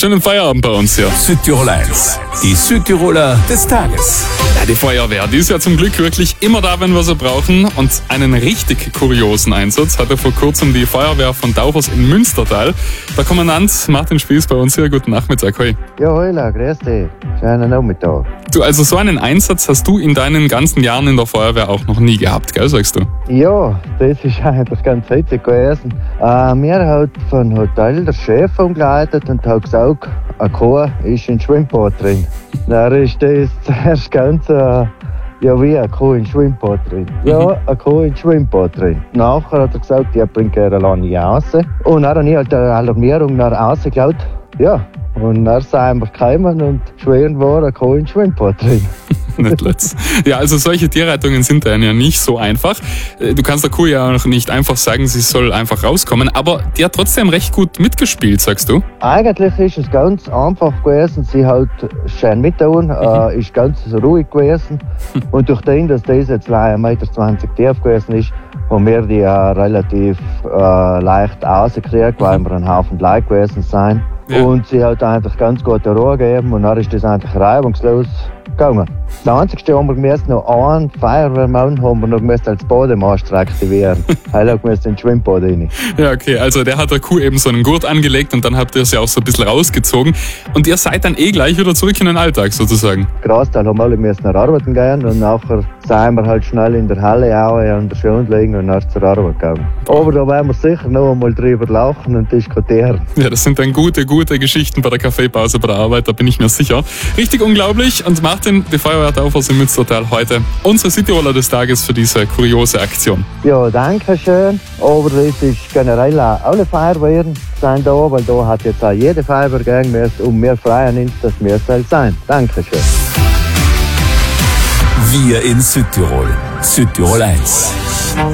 schönen Feierabend bei uns hier. Südtirol 1, die Südtiroler des Tages. Ja, die Feuerwehr, die ist ja zum Glück wirklich immer da, wenn wir sie brauchen. Und einen richtig kuriosen Einsatz hatte vor kurzem die Feuerwehr von Dauchers in Münstertal. Der Kommandant Martin Spieß bei uns hier. Guten Nachmittag. Hoi. Ja, hallo, grüß dich. Schönen Nachmittag. Du, also so einen Einsatz hast du in deinen ganzen Jahren in der Feuerwehr auch noch nie gehabt, gell, sagst du? Ja, das ist eigentlich ganz witzig gewesen. Mir hat von Hotel der Chef umgeleitet und hat gesagt, ein Chor ist in Schwimmbad drin. Dann ist das zuerst ganz, wie ein Chor in Schwimmbad drin. Ja, ein Chor in Schwimmbad drin. Nachher hat er gesagt, ich bringe eine alleine raus. Und dann habe ich halt eine Alarmierung nach außen geschaut. Ja, und dann sind wir gekommen und schweren war ein Chor in Schwimmbad drin. Nicht letzt. Ja, also solche Tierrettungen sind dann ja nicht so einfach. Du kannst der Kuh ja auch nicht einfach sagen, sie soll einfach rauskommen, aber die hat trotzdem recht gut mitgespielt, sagst du? Eigentlich ist es ganz einfach gewesen. Sie hat schön mitgetan, ist ganz ruhig gewesen. Und durch den, dass das jetzt 1,20 Meter tief gewesen ist, haben wir die relativ leicht rausgekriegt, weil wir ein Haufen Leute gewesen sind. Ja. Und sie hat eigentlich ganz gute Ruhe gegeben und dann ist das eigentlich reibungslos gegangen. Das Einzige haben wir gemessen, noch einen Feuerwehrmann haben wir noch gemessen als Bademast aktivieren. Heil hat gemessen in den Schwimmbad rein. Ja, okay, also der hat der Kuh eben so einen Gurt angelegt und dann habt ihr sie auch so ein bisschen rausgezogen. Und ihr seid dann gleich wieder zurück in den Alltag sozusagen. Grastal haben alle müssen arbeiten gehen und nachher sind wir halt schnell in der Halle auch an der Schule liegen und dann zur Arbeit gegangen. Aber da werden wir sicher noch einmal drüber lachen und diskutieren. Ja, das sind dann gute Geschichten bei der Kaffeepause bei der Arbeit, da bin ich mir sicher. Richtig unglaublich. Und Martin, die Feuerwehr Dauchers in Münstertal heute unsere Südtiroler des Tages für diese kuriose Aktion. Ja, danke schön. Aber es ist generell auch alle Feuerwehren sind da, weil da hat jetzt auch jede Feuerwehr gegangen müssen und wir freuen uns, dass wir es sein. Danke schön. Wir in Südtirol. Südtirol 1.